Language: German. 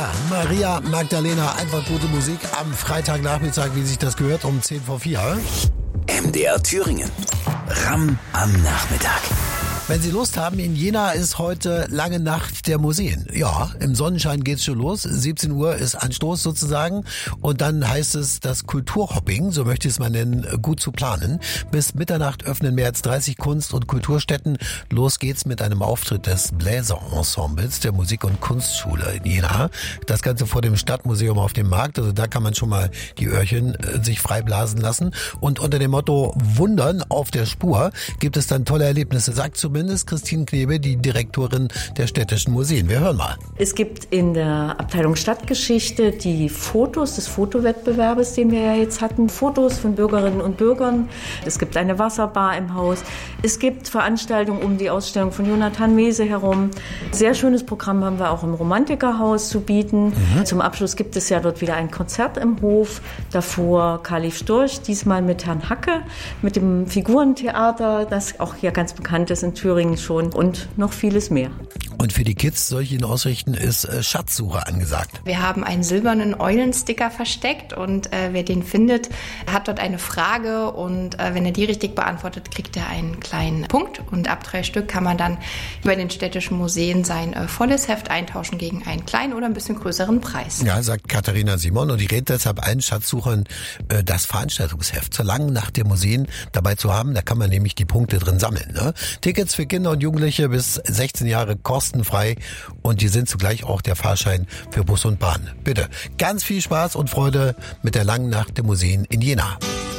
Ja, Maria Magdalena, einfach gute Musik am Freitagnachmittag, wie sich das gehört, um 4:10. MDR Thüringen. Ram am Nachmittag. Wenn Sie Lust haben, in Jena ist heute lange Nacht der Museen. Ja, im Sonnenschein geht's schon los. 17 Uhr ist Anstoß sozusagen. Und dann heißt es, das Kulturhopping, so möchte ich es mal nennen, gut zu planen. Bis Mitternacht öffnen mehr als 30 Kunst- und Kulturstätten. Los geht's mit einem Auftritt des Bläserensembles der Musik- und Kunstschule in Jena. Das Ganze vor dem Stadtmuseum auf dem Markt. Also da kann man schon mal die Öhrchen sich frei blasen lassen. Und unter dem Motto Wundern auf der Spur gibt es dann tolle Erlebnisse, sagt zumindest Christine Knebe, die Direktorin der städtischen Museen. Wir hören mal. Es gibt in der Abteilung Stadtgeschichte die Fotos des Fotowettbewerbes, den wir ja jetzt hatten. Fotos von Bürgerinnen und Bürgern. Es gibt eine Wasserbar im Haus. Es gibt Veranstaltungen um die Ausstellung von Jonathan Mese herum. Sehr schönes Programm haben wir auch im Romantikerhaus zu bieten. Zum Abschluss gibt es ja dort wieder ein Konzert im Hof. Davor Khalif Storch, diesmal mit Herrn Hacke, mit dem Figurentheater, das auch hier ganz bekannt ist in Thüringen schon, und noch vieles mehr. Und für die Kids, soll ich Ihnen ausrichten, ist Schatzsuche angesagt. Wir haben einen silbernen Eulensticker versteckt und wer den findet, hat dort eine Frage und wenn er die richtig beantwortet, kriegt er einen kleinen Punkt und ab 3 Stück kann man dann bei den städtischen Museen sein volles Heft eintauschen gegen einen kleinen oder ein bisschen größeren Preis. Ja, sagt Katharina Simon, und die rät deshalb allen Schatzsuchern, das Veranstaltungsheft zur langen Nacht der Museen dabei zu haben. Da kann man nämlich die Punkte drin sammeln. Ne? Tickets für Kinder und Jugendliche bis 16 Jahre kostenfrei und die sind zugleich auch der Fahrschein für Bus und Bahn. Bitte, ganz viel Spaß und Freude mit der langen Nacht der Museen in Jena.